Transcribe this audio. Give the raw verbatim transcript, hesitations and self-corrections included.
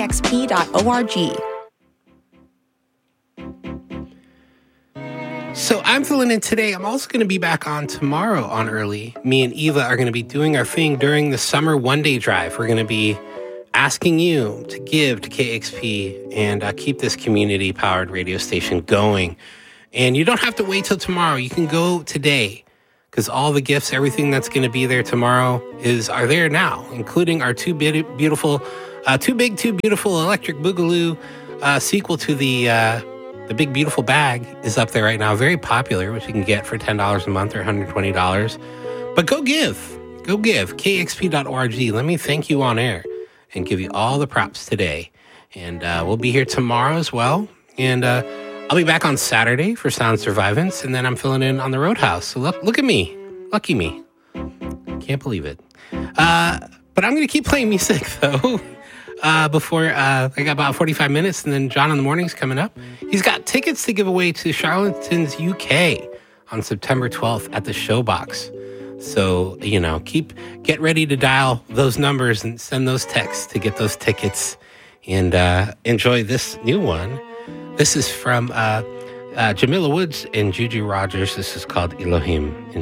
x p dot org. So I'm filling in today. I'm also going to be back on tomorrow on Early. Me and Eva are going to be doing our thing during the summer one-day drive. We're going to be asking you to give to K X P and uh, keep this community-powered radio station going. And you don't have to wait till tomorrow. You can go today because all the gifts, everything that's going to be there tomorrow is are there now, including our two be- beautiful, uh, Too Big, Too Beautiful Electric Boogaloo uh, sequel to the... Uh, The Big Beautiful Bag is up there right now. Very popular, which you can get for ten dollars a month or one hundred twenty dollars. But go give. Go give. K X P dot org. Let me thank you on air and give you all the props today. And uh, we'll be here tomorrow as well. And uh, I'll be back on Saturday for Sound Survivance. And then I'm filling in on the Roadhouse. So look, look at me. Lucky me. Can't believe it. Uh, but I'm going to keep playing music, though. Uh, before uh, I got about forty-five minutes, and then John in the Morning's coming up. He's got tickets to give away to Charlatans U K on September twelfth at the Showbox. So, you know, keep get ready to dial those numbers and send those texts to get those tickets and uh, enjoy this new one. This is from uh, uh, Jamila Woods and Juju Rogers. This is called Elohim.